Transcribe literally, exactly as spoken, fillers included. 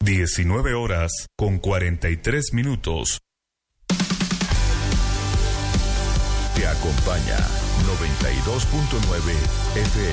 diecinueve horas con cuarenta y tres minutos. Te acompaña noventa y dos punto nueve F